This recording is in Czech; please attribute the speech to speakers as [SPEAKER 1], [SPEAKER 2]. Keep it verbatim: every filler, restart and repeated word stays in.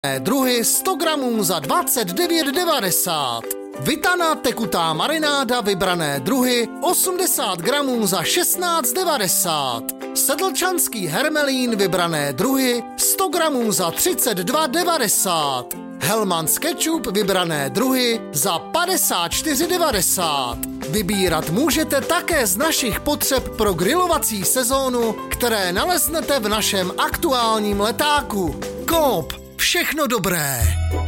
[SPEAKER 1] druhy sto gramů za dvacet devět devadesát. Vitaná tekutá marináda vybrané druhy osmdesát gramů za šestnáct devadesát. Sedlčanský hermelín vybrané druhy sto gramů za třicet dva devadesát. Hellmann's ketchup vybrané druhy za padesát čtyři devadesát. Vybírat můžete také z našich potřeb pro grilovací sezónu, které naleznete v našem aktuálním letáku. Coop, všechno dobré.